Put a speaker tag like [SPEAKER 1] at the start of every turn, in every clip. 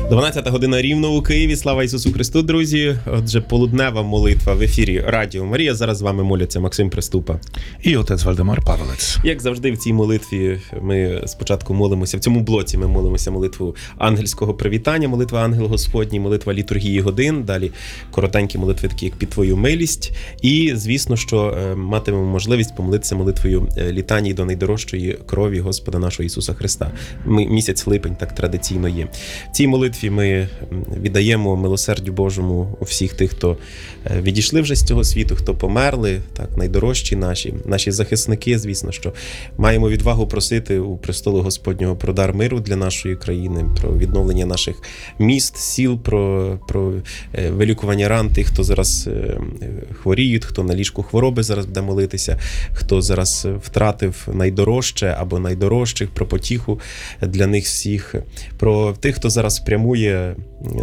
[SPEAKER 1] 12 година рівно у Києві. Слава Ісусу Христу, друзі. Отже, полуднева молитва в ефірі Радіо Марія. Зараз з вами моляться Максим Приступа
[SPEAKER 2] і отець Вальдемар Павелець.
[SPEAKER 1] Як завжди, в цій молитві ми спочатку молимося, в цьому блоці ми молимося молитву ангельського привітання, молитва Ангел Господній, молитва літургії годин, далі коротенькі молитви, такі як «Під Твою милість». І, звісно, що матимемо можливість помолитися молитвою літаній до найдорожчої крові Господа нашого Ісуса Христа. Місяць липень так традиційно є. В цій молитві ми віддаємо милосердю Божому у всіх тих, хто відійшли вже з цього світу, хто померли, так, найдорожчі наші захисники, звісно, що маємо відвагу просити у престолу Господнього про дар миру для нашої країни, про відновлення наших міст, сіл, про вилікування ран тих, хто зараз хворіють, хто на ліжку хвороби зараз буде молитися, хто зараз втратив найдорожче або найдорожчих, про потіху для них всіх, про тих, хто зараз прямує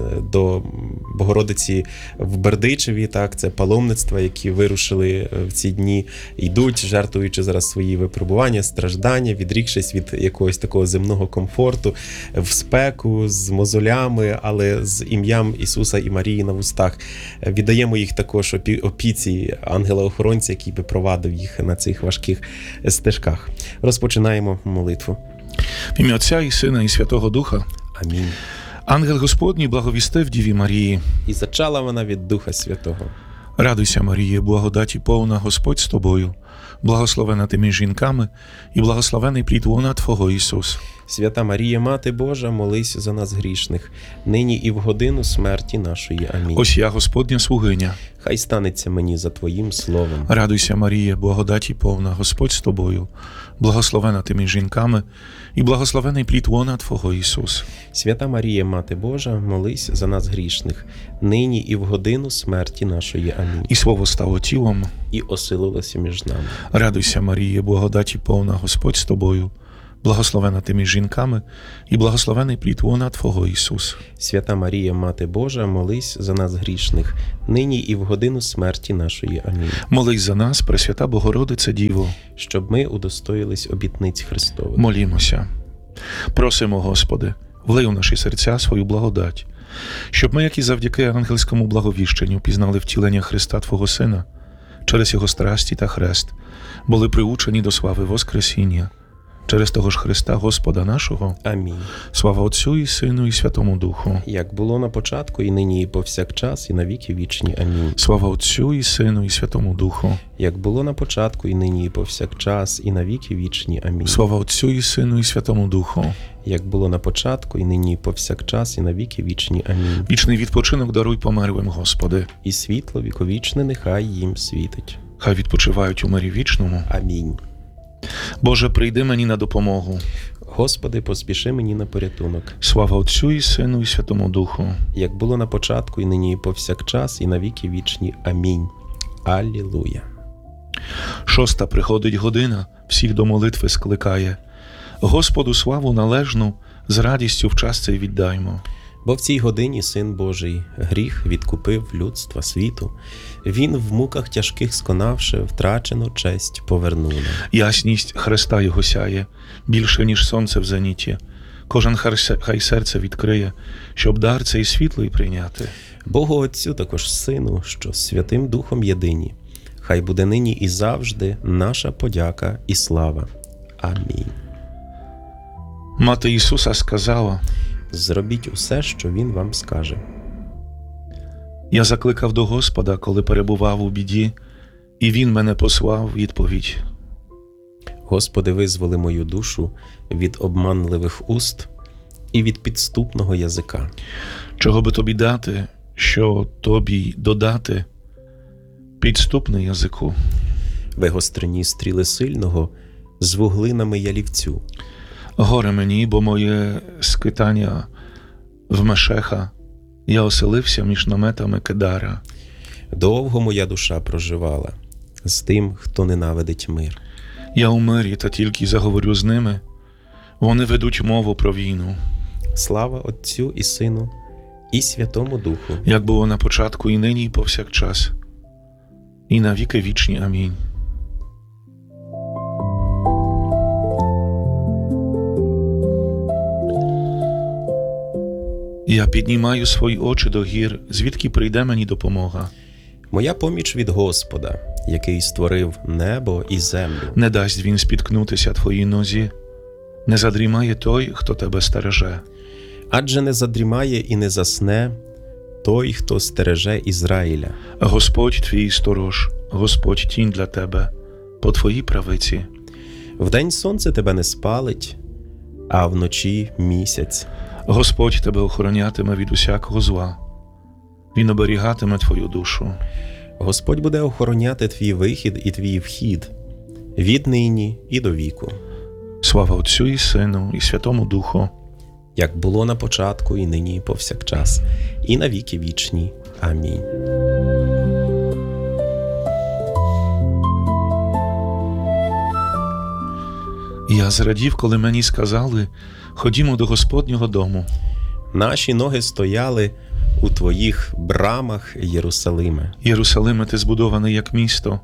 [SPEAKER 1] до Богородиці в Бердичеві, так, це паломництва, які вирушили в ці дні, йдуть, жертвуючи зараз свої випробування, страждання, відрікшись від якогось такого земного комфорту, в спеку, з мозолями, але з ім'ям Ісуса і Марії на вустах. Віддаємо їх також опіці ангела-охоронця, який би провадив їх на цих важких стежках. Розпочинаємо молитву.
[SPEAKER 2] В ім'я Отця і Сина і Святого Духа.
[SPEAKER 1] Амінь.
[SPEAKER 2] Ангел Господній благовістив Діві Марії.
[SPEAKER 1] І зачала вона від Духа Святого.
[SPEAKER 2] Радуйся, Маріє, благодаті повна, Господь з тобою. Благословена ти між жінками, і благословений плід лона Твого, Ісус.
[SPEAKER 1] Свята Марія, Мати Божа, молись за нас грішних, нині і в годину смерті нашої. Амінь.
[SPEAKER 2] Ось я, Господня слугиня.
[SPEAKER 1] Хай станеться мені за Твоїм словом.
[SPEAKER 2] Радуйся, Маріє, благодаті повна, Господь з тобою. Благословена ти між жінками, і благословений плід лона Твого, Ісус.
[SPEAKER 1] Свята Марія, Мати Божа, молись за нас грішних, нині і в годину смерті нашої. Амінь.
[SPEAKER 2] І Слово стало тілом,
[SPEAKER 1] і оселилося між нами.
[SPEAKER 2] Радуйся, Маріє, благодаті повна, Господь з тобою. Благословена ти між жінками, і благословений плід лона Твого, Ісус.
[SPEAKER 1] Свята Марія, Мати Божа, молись за нас грішних, нині і в годину смерті нашої. Амінь.
[SPEAKER 2] Молись за нас, Пресвята Богородице Діво,
[SPEAKER 1] щоб ми удостоїлись обітниць Христових.
[SPEAKER 2] Молімося. Просимо, Господи, влий у наші серця свою благодать, щоб ми, як і завдяки ангельському благовіщенню, пізнали втілення Христа Твого Сина, через Його страсті та хрест, були приучені до слави Воскресіння, через того ж Христа Господа нашого.
[SPEAKER 1] Амінь.
[SPEAKER 2] Слава Отцю і Сину і Святому Духу.
[SPEAKER 1] Як було на початку, і нині, і повсякчас, і на віки вічні. Амінь.
[SPEAKER 2] Слава Отцю і Сину і Святому Духу.
[SPEAKER 1] Як було на початку, і нині, і повсякчас, і на віки вічні. Амінь.
[SPEAKER 2] Слава Отцю і Сину і Святому Духу.
[SPEAKER 1] Як було на початку, і нині, і повсякчас, і на віки вічні. Амінь.
[SPEAKER 2] Вічний відпочинок даруй померлим, Господи.
[SPEAKER 1] І світло віковічне нехай їм світить.
[SPEAKER 2] Хай відпочивають у мирі вічному.
[SPEAKER 1] Амінь.
[SPEAKER 2] Боже, прийди мені на допомогу.
[SPEAKER 1] Господи, поспіши мені на порятунок.
[SPEAKER 2] Слава Отцю і Сину і Святому Духу.
[SPEAKER 1] Як було на початку, і нині, і повсякчас, і на віки вічні. Амінь. Алілуя.
[SPEAKER 2] 6 приходить година, всіх до молитви скликає. Господу славу належну, з радістю в час цей віддаймо.
[SPEAKER 1] Бо в цій годині Син Божий гріх відкупив людства світу. Він в муках тяжких сконавши, втрачену честь повернув.
[SPEAKER 2] Ясність Христа Його сяє, більше, ніж сонце в зеніті. Кожен хай серце відкриє, щоб дар цей світлий прийняти.
[SPEAKER 1] Богу Отцю, також Сину, що Святим Духом єдині. Хай буде нині і завжди наша подяка і слава. Амінь.
[SPEAKER 2] Мати Ісуса сказала:
[SPEAKER 1] зробіть усе, що Він вам скаже.
[SPEAKER 2] Я закликав до Господа, коли перебував у біді, і Він мене послав відповідь.
[SPEAKER 1] Господи, визволи мою душу від обманливих уст і від підступного язика.
[SPEAKER 2] Чого би тобі дати, що тобі додати, підступний язику?
[SPEAKER 1] Вигострені стріли сильного з вуглинами ялівцю.
[SPEAKER 2] Горе мені, бо моє скитання в Мешеха, я оселився між наметами Кедара.
[SPEAKER 1] Довго моя душа проживала з тим, хто ненавидить мир.
[SPEAKER 2] Я у мирі, та тільки заговорю з ними, вони ведуть мову про війну.
[SPEAKER 1] Слава Отцю і Сину і Святому Духу.
[SPEAKER 2] Як було на початку, і нині, і повсякчас, і на віки вічні. Амінь. Я піднімаю свої очі до гір, звідки прийде мені допомога.
[SPEAKER 1] Моя поміч від Господа, який створив небо і землю.
[SPEAKER 2] Не дасть він спіткнутися твоїй нозі, не задрімає той, хто тебе стереже.
[SPEAKER 1] Адже не задрімає і не засне той, хто стереже Ізраїля.
[SPEAKER 2] Господь твій сторож, Господь тінь для тебе, по твоїй правиці.
[SPEAKER 1] Вдень сонце тебе не спалить, а вночі місяць.
[SPEAKER 2] Господь тебе охоронятиме від усякого зла. Він оберігатиме твою душу.
[SPEAKER 1] Господь буде охороняти твій вихід і твій вхід від нині і до віку,
[SPEAKER 2] Слава Отцю і Сину, і Святому Духу.
[SPEAKER 1] як було на початку, і нині, і повсякчас, і на віки вічні. Амінь.
[SPEAKER 2] Я зрадів, коли мені сказали: ходімо до Господнього дому.
[SPEAKER 1] Наші ноги стояли у твоїх брамах, Єрусалиме.
[SPEAKER 2] Єрусалиме, ти збудований як місто,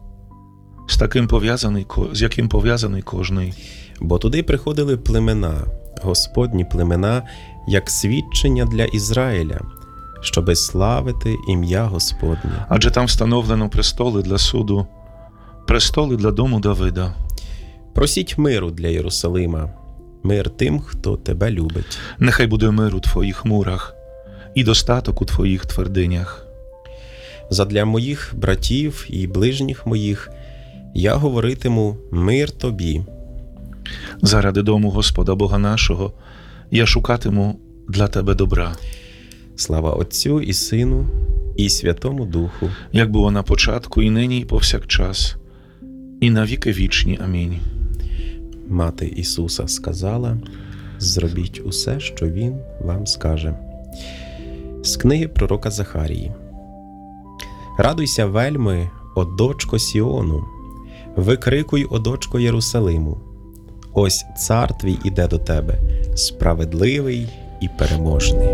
[SPEAKER 2] з яким пов'язаний кожний.
[SPEAKER 1] Бо туди приходили племена, Господні племена, як свідчення для Ізраїля, щоби славити ім'я Господнє.
[SPEAKER 2] Адже там встановлено престоли для суду, престоли для дому Давида.
[SPEAKER 1] Просіть миру для Єрусалима, мир тим, хто тебе любить.
[SPEAKER 2] Нехай буде мир у твоїх мурах і достаток у твоїх твердинях.
[SPEAKER 1] Задля моїх братів і ближніх моїх я говоритиму мир тобі.
[SPEAKER 2] Заради дому Господа Бога нашого я шукатиму для тебе добра,
[SPEAKER 1] Слава Отцю і Сину, і Святому Духу.
[SPEAKER 2] як було на початку, і нині, і повсякчас, і на віки вічні. Амінь.
[SPEAKER 1] Мати Ісуса сказала: зробіть усе, що Він вам скаже. З книги пророка Захарії. Радуйся, вельми, о дочко Сіону, викрикуй, о дочко Єрусалиму. Ось цар твій іде до тебе, справедливий і переможний.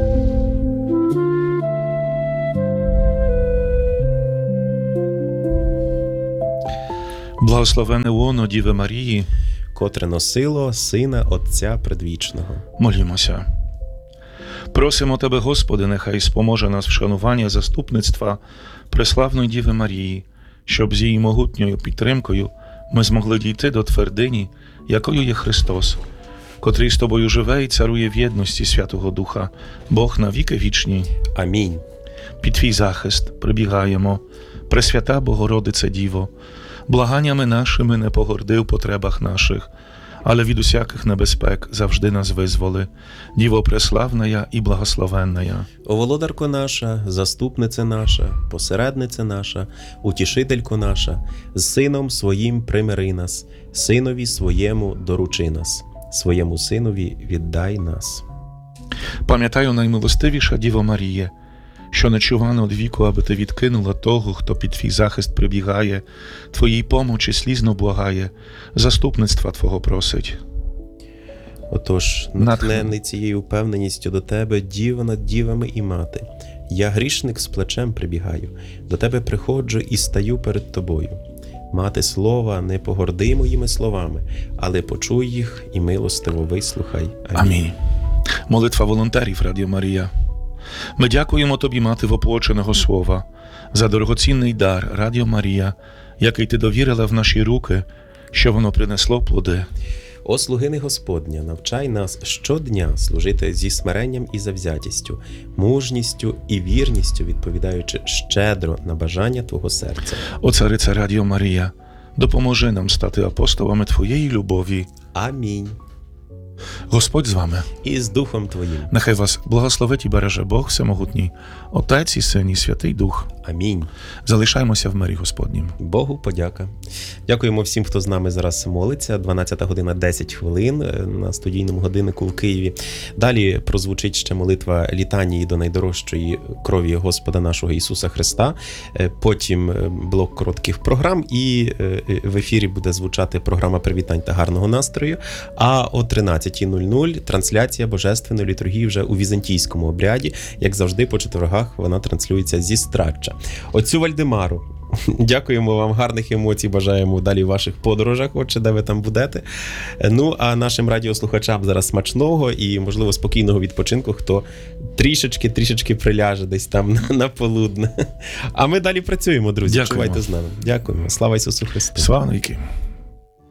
[SPEAKER 2] Благословене лоно Діви Марії,
[SPEAKER 1] Котре носило Сина Отця Предвічного.
[SPEAKER 2] молімося. Просимо Тебе, Господи, нехай споможе нас вшанування заступництва преславної Діви Марії, щоб з її могутньою підтримкою ми змогли дійти до твердині, якою є Христос, котрий з Тобою живе і царує в єдності Святого Духа, Бог на віки вічні.
[SPEAKER 1] Амінь.
[SPEAKER 2] Під Твій захист прибігаємо, Пресвята Богородице Діво, благаннями нашими не погорди в потребах наших, але від усяких небезпек завжди нас визволи. Діво преславная і благословенная.
[SPEAKER 1] О володарко наша, заступниця наша, посередниця наша, утішителько наша, з Сином Своїм примири нас, Синові Своєму доручи нас, Своєму Синові віддай нас.
[SPEAKER 2] Пам'ятаю, наймилостивіша Діво Маріє, що не чувано од віку, аби ти відкинула того, хто під твій захист прибігає, твоїй помочі слізно благає, заступництва Твого просить.
[SPEAKER 1] Отож, натхнений цією впевненістю до тебе, діва над дівами і мати, я грішник з плечем прибігаю, до тебе приходжу і стаю перед тобою. Мати слова, не погорди моїми словами, але почуй їх і милостиво вислухай.
[SPEAKER 2] Амінь. Молитва волонтерів Радіо Марія. Ми дякуємо Тобі, Мати воплоченого Слова, за дорогоцінний дар Радіо Марія, який Ти довірила в наші руки, що воно принесло плоди.
[SPEAKER 1] О слугини Господня, навчай нас щодня служити зі смиренням і завзятістю, мужністю і вірністю, відповідаючи щедро на бажання Твого серця.
[SPEAKER 2] О Царице Радіо Марія, допоможи нам стати апостолами Твоєї любові.
[SPEAKER 1] Амінь.
[SPEAKER 2] Господь з вами.
[SPEAKER 1] І з Духом Твоїм.
[SPEAKER 2] Нехай вас благословить і береже Бог Всемогутній, Отець і Син і Святий Дух.
[SPEAKER 1] Амінь.
[SPEAKER 2] Залишаємося в мирі Господнім.
[SPEAKER 1] Богу подяка. Дякуємо всім, хто з нами зараз молиться. 12 година 10 хвилин на студійному годиннику в Києві. Далі прозвучить ще молитва літанії до найдорожчої крові Господа нашого Ісуса Христа. Потім блок коротких програм і в ефірі буде звучати програма привітань та гарного настрою. А о 13:00 трансляція Божественної літургії вже у візантійському обряді. Як завжди, по четвергах вона транслюється зі Страчча. Отцю Вальдемару Дякуємо вам, гарних емоцій, бажаємо далі в ваших подорожах, отже, де ви там будете. Ну, а нашим радіослухачам зараз смачного і, можливо, спокійного відпочинку, хто трішечки приляже десь там на полудне. А ми далі працюємо, друзі.
[SPEAKER 2] Дякуємо.
[SPEAKER 1] Чувайте з нами. Дякуємо. Слава Ісусу Христу.
[SPEAKER 2] Слава навіки.